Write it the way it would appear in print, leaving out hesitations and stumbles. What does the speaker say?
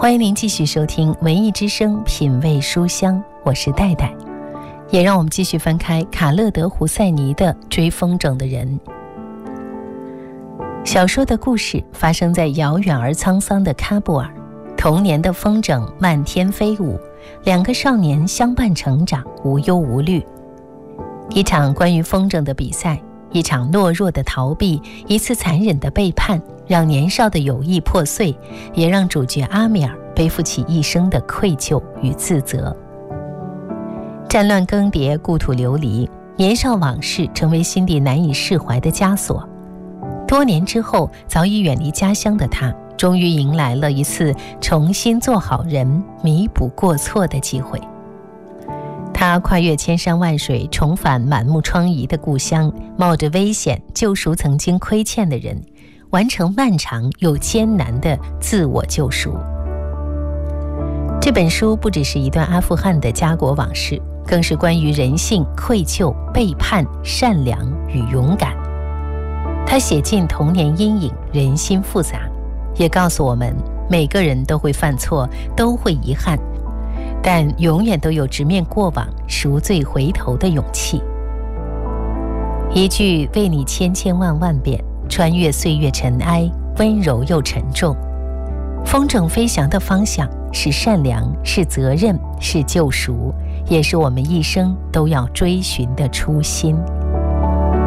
欢迎您继续收听文艺之声品味书香，我是戴戴。也让我们继续翻开卡勒德·胡塞尼的《追风筝的人》。小说的故事发生在遥远而沧桑的喀布尔，童年的风筝漫天飞舞，两个少年相伴成长，无忧无虑。一场关于风筝的比赛，一场懦弱的逃避，一次残忍的背叛，让年少的友谊破碎，也让主角阿米尔背负起一生的愧疚与自责。战乱更迭，故土流离，年少往事成为心底难以释怀的枷锁。多年之后，早已远离家乡的他，终于迎来了一次重新做好人、弥补过错的机会。他跨越千山万水，重返满目疮痍的故乡，冒着危险救赎曾经亏欠的人，完成漫长又艰难的自我救赎。这本书不只是一段阿富汗的家国往事，更是关于人性、愧疚、背叛、善良与勇敢。他写尽童年阴影，人心复杂，也告诉我们每个人都会犯错，都会遗憾，但永远都有直面过往、赎罪回头的勇气。一句为你千千万万遍，穿越岁月尘埃，温柔又沉重。风筝飞翔的方向是善良，是责任，是救赎，也是我们一生都要追寻的初心。